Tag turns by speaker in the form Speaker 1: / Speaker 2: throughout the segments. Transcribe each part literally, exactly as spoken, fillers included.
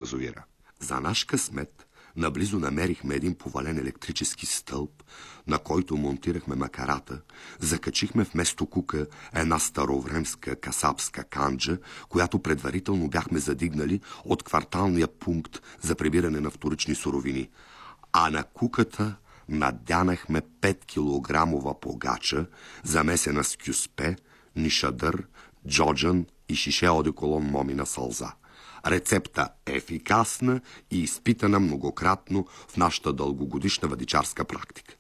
Speaker 1: язовира. За наш късмет наблизо намерихме един повален електрически стълб, на който монтирахме макарата, закачихме вместо кука една старовремска касапска канджа, която предварително бяхме задигнали от кварталния пункт за прибиране на вторични суровини, а на куката надянахме пет килограмова погача, замесена с кюспе, нишадър, джоджан и шише одеколон момина сълза. Рецепта е ефикасна и изпитана многократно в нашата дългогодишна вадичарска практика.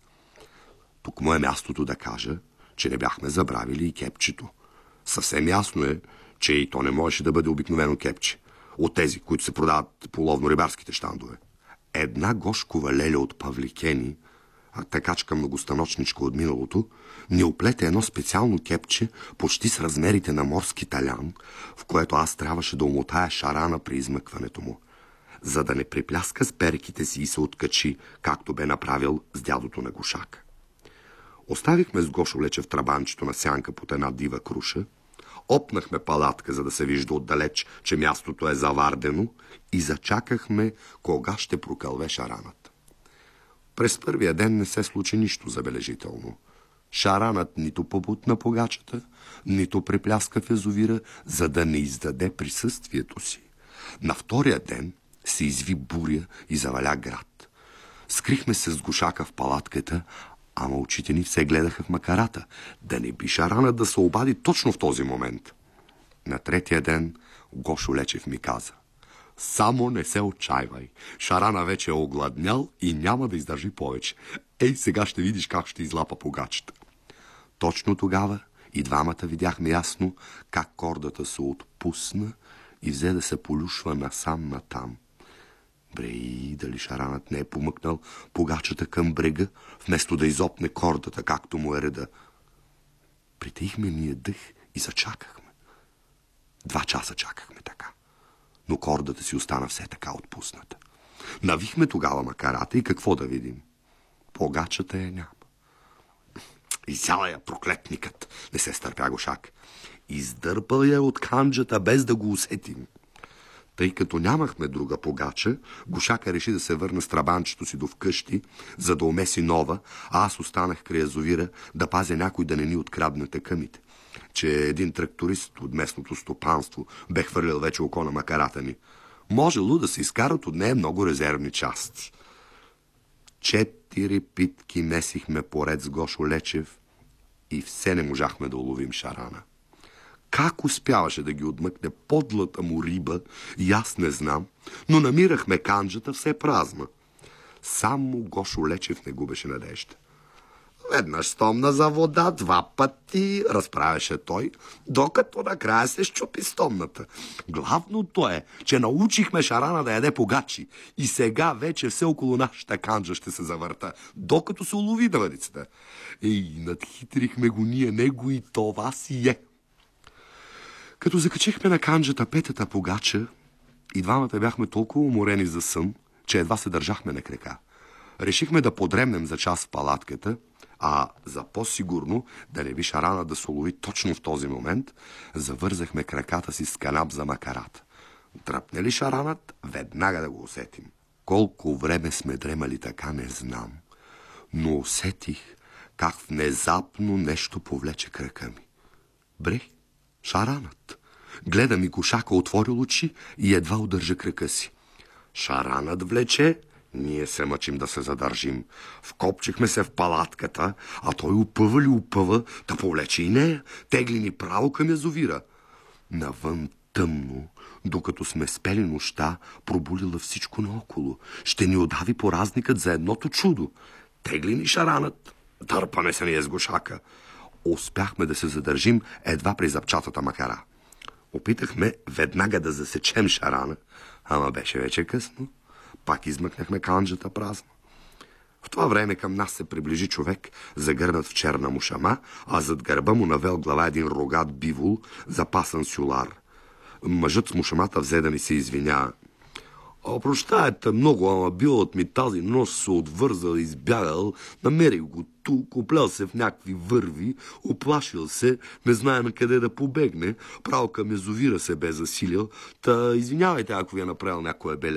Speaker 1: Тук му е мястото да кажа, че не бяхме забравили и кепчето. Съвсем ясно е, че и то не можеше да бъде обикновено кепче, от тези, които се продават по ловно-рибарските щандове. Една гошкова леля от павликени, а такачка многостаночничка от миналото, ни оплете едно специално кепче, почти с размерите на морски талян, в което аз трябваше да умотая шарана при измъкването му, за да не припляска с перките си и се откачи, както бе направил с дядото на Гушака. Оставихме с Гошо Лечев трабанчето на сянка под една дива круша, опнахме палатка, за да се вижда отдалеч, че мястото е завардено, и зачакахме кога ще прокълве шаранът. През първия ден не се случи нищо забележително. Шаранът нито побутна погачата, нито припляска в язовира, за да не издаде присъствието си. На втория ден се изви буря и заваля град. Скрихме се с Гушака в палатката, ама очите ни все гледаха в макарата, да не би шаранът да се обади точно в този момент. На третия ден Гошо Лечев ми каза: само не се отчайвай. Шарана вече е огладнял и няма да издържи повече. Ей, сега ще видиш как ще излапа погачата. Точно тогава и двамата видяхме ясно как кордата се отпусна и взе да се полюшва насам-натам. Брей, дали шаранът не е помъкнал погачата към брега, вместо да изопне кордата, както му е реда. Притихме ние дъх и зачакахме. Два часа чакахме така, но кордата си остана все така отпусната. Навихме тогава макарата и какво да видим? Погачата я няма. Изяла я проклетникът, не се стърпя Гушак. Издърпал я от канджата, без да го усетим. Тъй като нямахме друга погача, Гушака реши да се върне с трабанчето си до вкъщи, за да умеси нова, а аз останах край язовира да пазя някой да не ни открадне тъкъмите, че един тракторист от местното стопанство бе хвърлял вече око на макарата ни. Можело да се изкарат от нея много резервни части. Четири питки месихме поред с Гошо Лечев и все не можахме да уловим шарана. Как успяваше да ги отмъкне подлата му риба, и аз не знам, но намирахме канджата все празна. Само Гошо Лечев не губеше надежда. Веднъж стомна за вода, два пъти, разправяше той, докато накрая се щупи стомната. Главното е, че научихме шарана да яде погачи и сега вече все около нашата канджа ще се завърта, докато се улови дъварицата. Ей, надхитрихме го ние, него и това си е. Като закачихме на канджата петата погача, и двамата бяхме толкова уморени за сън, че едва се държахме на крака. Решихме да подремнем за час в палатката, а за по-сигурно да не би шарана да се улови точно в този момент, завързахме краката си с канап за макарата. Дръпне ли шаранът, веднага да го усетим. Колко време сме дремали така, не знам, но усетих как внезапно нещо повлече крака ми. Бре, шаранът. Гледа ми Гушака, отворил очи и едва удържа крака си. Шаранът влече, ние се мъчим да се задържим. Вкопчихме се в палатката, а той упъва ли упъва, да повлече и нея, тегли ни право към язовира. Навън тъмно, докато сме спели нощта, пробулила всичко наоколо. Ще ни удави поразникът за едното чудо. Тегли ни шаранът, дърпаме се ние с Гушака. Успяхме да се задържим едва при запчатата макара. Опитахме веднага да засечем шарана, ама беше вече късно. Пак измъкнахме канджата празна. В това време към нас се приближи човек, загърнат в черна мушама, а зад гърба му навел глава един рогат бивол, запасан с юлар. Мъжът с мушамата взе да ни се извиня. Прощайте много, ама билът ми тази нощ се отвързал и избягал, намерих го тук, оплел се в някакви върви, оплашил се, не знае на къде да побегне, право към язовира се бе засилил, та извинявайте, ако ви е направил някоя беля.